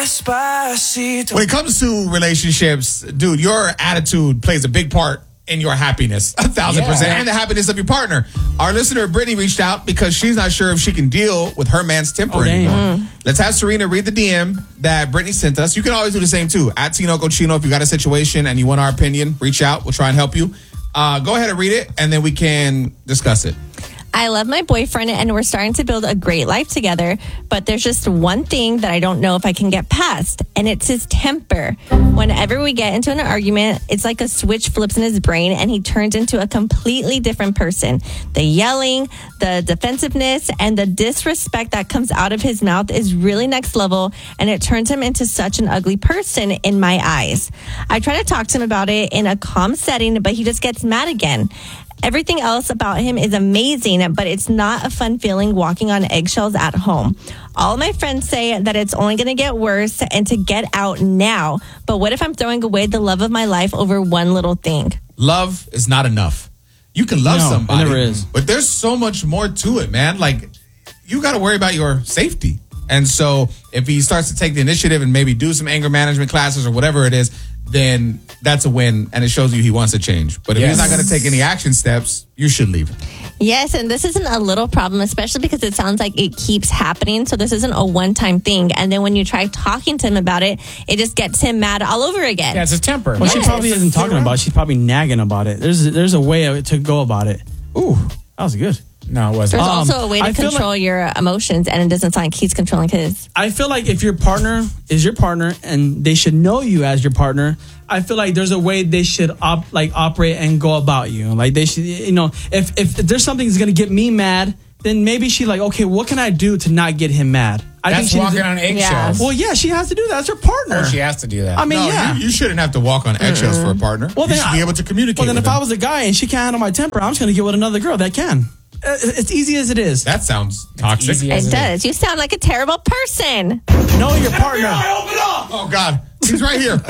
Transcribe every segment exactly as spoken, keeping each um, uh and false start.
Despacito. When it comes to relationships, dude, your attitude plays a big part in your happiness, a thousand Yeah. percent, and the happiness of your partner. Our listener, Brittany, reached out because she's not sure if she can deal with her man's temper Oh, damn. anymore. Let's have Serena read the D M that Brittany sent us. You can always do the same, too. At Tinoco Chino, if you got a situation and you want our opinion, reach out. We'll try and help you. Uh, go ahead and read it, and then we can discuss it. I love my boyfriend and we're starting to build a great life together, but there's just one thing that I don't know if I can get past, and it's his temper. Whenever we get into an argument, it's like a switch flips in his brain and he turns into a completely different person. The yelling, the defensiveness, and the disrespect that comes out of his mouth is really next level, and it turns him into such an ugly person in my eyes. I try to talk to him about it in a calm setting, but he just gets mad again. Everything else about him is amazing, but it's not a fun feeling walking on eggshells at home. All my friends say that it's only going to get worse and to get out now. But what if I'm throwing away the love of my life over one little thing? Love is not enough. You can love No, it somebody, never is. but there's so much more to it, man. Like, you got to worry about your safety. And so if he starts to take the initiative and maybe do some anger management classes or whatever it is, then that's a win, and it shows you he wants to change. But if Yes. he's not going to take any action steps, you should leave him. Yes, and this isn't a little problem, especially because it sounds like it keeps happening. So this isn't a one-time thing. And then when you try talking to him about it, it just gets him mad all over again. Yeah, it's his temper. Well, she Yes. probably isn't talking about it. She's probably nagging about it. There's there's a way to go about it. Ooh, that was good. No, it wasn't. There's Um, also a way to I feel control like- your emotions, and it doesn't sound like he's controlling his. I feel like if your partner is your partner and they should know you as your partner, I feel like there's a way they should op, like operate and go about you. Like they should, you know, if if, if there's something that's gonna get me mad, then maybe she like, okay, what can I do to not get him mad? I That's she walking needs to- on eggshells. Well, yeah, she has to do that. That's her partner. Oh, she has to do that. I mean, No, yeah. you, you shouldn't have to walk on eggshells for a partner. Well, you then should be I- able to communicate Well, then with if I them. was a guy and she can't handle my temper, I'm just gonna get with another girl that can. Uh, It's easy as it is. That sounds toxic. easy as It it does. You sound like a terrible person. Know your partner. Oh, God. He's right here.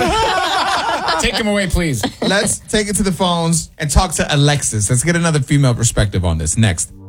Take him away, please. Let's take it to the phones and talk to Alexis. Let's get another female perspective on this next.